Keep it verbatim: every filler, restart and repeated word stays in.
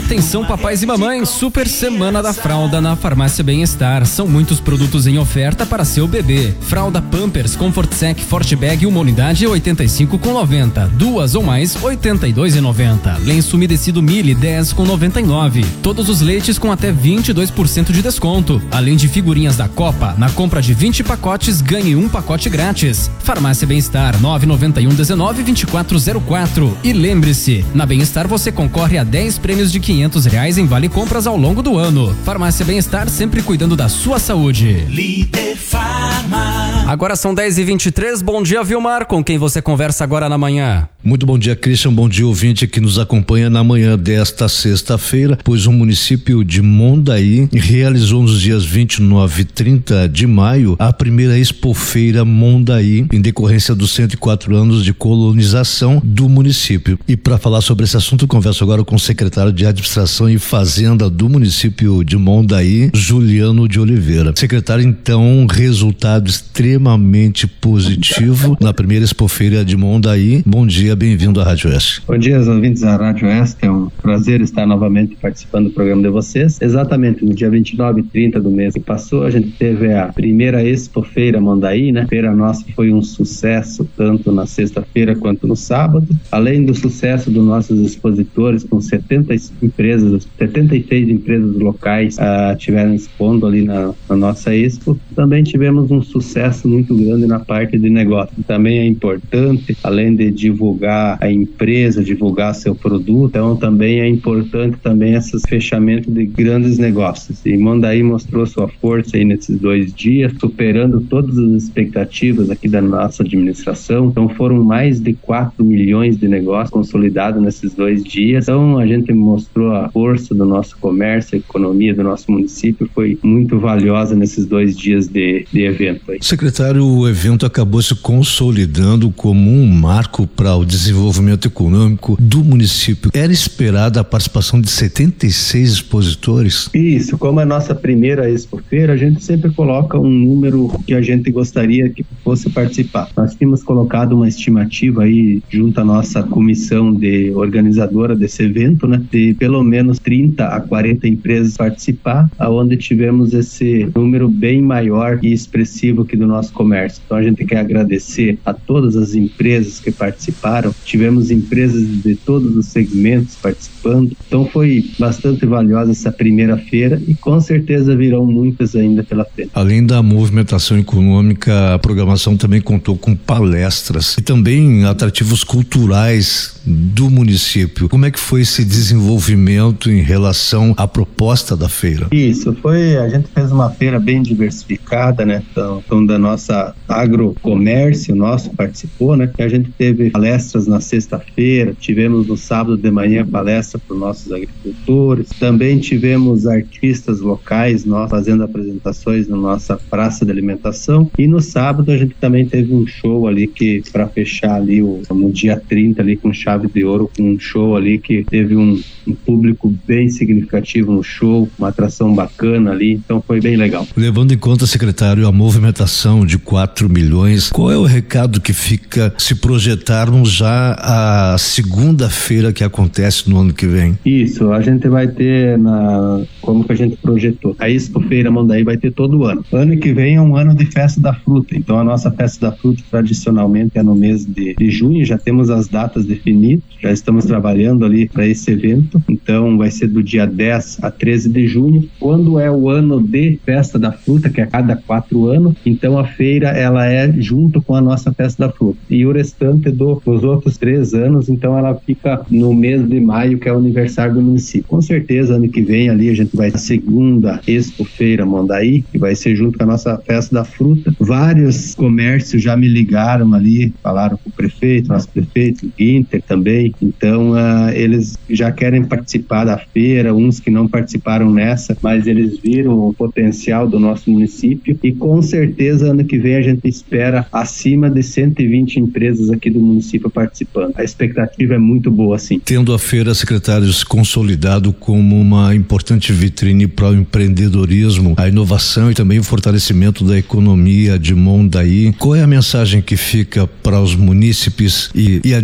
Atenção papais e mamães, super semana da fralda na Farmácia Bem-Estar. São muitos produtos em oferta para seu bebê. Fralda Pampers, Comfort Sec, Forte Bag, uma unidade oitenta e cinco com noventa. Duas ou mais, oitenta e dois e noventa. Lenço umedecido Mili, dez com noventa e nove. Todos os leites com até vinte e dois por cento de desconto. Além de figurinhas da Copa, na compra de vinte pacotes, ganhe um pacote grátis. Farmácia Bem-Estar, nove nove um, dezenove, vinte e quatro zero quatro. E lembre-se, na Bem-Estar você concorre a dez prêmios de quinhentos reais em vale compras ao longo do ano. Farmácia Bem-Estar, sempre cuidando da sua saúde. Líder Farma. Agora são dez e vinte e três. Bom dia, Vilmar, com quem você conversa agora na manhã. Muito bom dia, Christian. Bom dia, ouvinte que nos acompanha na manhã desta sexta-feira, pois o município de Mondaí realizou nos dias vinte e nove e trinta de maio a primeira Expofeira Mondaí, em decorrência dos cento e quatro anos de colonização do município. E para falar sobre esse assunto, eu converso agora com o secretário de Administração e Fazenda do município de Mondaí, Juliano de Oliveira. Secretário, então, resultado extremamente positivo na primeira Expofeira de Mondaí. Bom dia, bem-vindo à Rádio Oeste. Bom dia, aos ouvintes da Rádio Oeste. É um prazer estar novamente participando do programa de vocês. Exatamente no dia vinte e nove e trinta do mês que passou, a gente teve a primeira Expofeira Mondaí, né? A feira nossa foi um sucesso, tanto na sexta-feira quanto no sábado. Além do sucesso dos nossos expositores, com setenta empresas, setenta e seis empresas locais uh, tiveram expondo ali na, na nossa Expo, também tivemos um sucesso muito grande na parte de negócio. Também é importante, além de divulgar a empresa, divulgar seu produto, então também é importante também esses fechamentos de grandes negócios. E Mondaí mostrou sua força aí nesses dois dias, superando todas as expectativas aqui da nossa administração. Então foram mais de quatro milhões de negócios consolidados nesses dois dias. Então a gente mostrou a força do nosso comércio, a economia do nosso município foi muito valiosa nesses dois dias de, de evento aí. Secretário, o evento acabou se consolidando como um marco para o desenvolvimento econômico do município. Era esperada a participação de setenta e seis expositores? Isso, como é a nossa primeira Expofeira, a gente sempre coloca um número que a gente gostaria que fosse participar. Nós tínhamos colocado uma estimativa aí junto à nossa comissão de organizadora desse evento, né, de pelo menos trinta a quarenta empresas participar, aonde tivemos esse número bem maior e expressivo aqui do nosso comércio. Então a gente quer agradecer a todas as empresas que participaram. Tivemos empresas de todos os segmentos participando. Então foi bastante valiosa essa primeira feira e com certeza virão muitas ainda pela frente. Além da movimentação econômica, a programação também contou com palestras e também atrativos culturais do município. Como é que foi esse desenvolvimento em relação à proposta da feira? Isso, foi, a gente fez uma feira bem diversificada, né? Então, então da nossa agrocomércio, nosso participou, né? A gente teve palestras na sexta-feira, tivemos no sábado de manhã palestra para os nossos agricultores, também tivemos artistas locais, nós fazendo apresentações na nossa praça de alimentação, e no sábado a gente também teve um show ali que, para fechar ali o, no dia trinta ali com chave de ouro, com um show ali que teve um, um público bem significativo no show, uma atração bacana ali, então foi bem legal. Levando em conta, secretário, a movimentação de quatro milhões, qual é o recado que fica se projetarmos já a segunda-feira que acontece no ano que vem? Isso, a gente vai ter na, como que a gente projetou, a Expofeira Mondaí vai ter todo ano. Ano que vem é um ano de festa da fruta, então a nossa festa da fruta tradicionalmente é no mês de, de junho, já temos as datas definidas, já estamos trabalhando ali para esse evento, então vai ser do dia dez a treze de junho, quando é o ano de festa da fruta, que é a cada quatro anos, então a feira ela é junto com a nossa festa da fruta, e o restante do, dos outros três anos, então ela fica no mês de maio, que é o aniversário do município. Com certeza, ano que vem ali a gente vai ter a segunda Expofeira Mondaí, que vai ser junto com a nossa festa da fruta. Vários comércios já me ligaram ali, falaram com o prefeito, nosso prefeito, Inter também, então uh, eles já querem participar da feira, uns que não participaram nessa, mas eles viram o potencial do nosso município e com certeza ano que vem a gente espera acima de cento e vinte empresas aqui do município participando. A expectativa é muito boa, sim. Tendo a feira, secretário, se consolidado como uma importante vitrine para o empreendedorismo, a inovação e também o fortalecimento da economia de Mondaí, qual é a mensagem que fica para os munícipes e, e a